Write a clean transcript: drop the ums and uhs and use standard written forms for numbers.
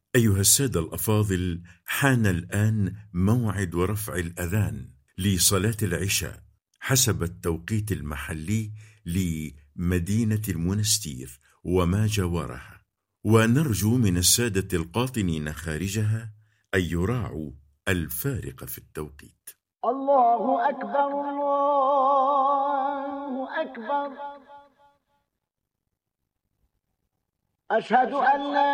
أيها السادة الأفاضل، حان الآن موعد رفع الأذان لصلاة العشاء حسب التوقيت المحلي لمدينة المنستير وما جاورها، ونرجو من السادة القاطنين خارجها أن يراعوا الفارق في التوقيت. الله أكبر الله أكبر، أشهد أن لا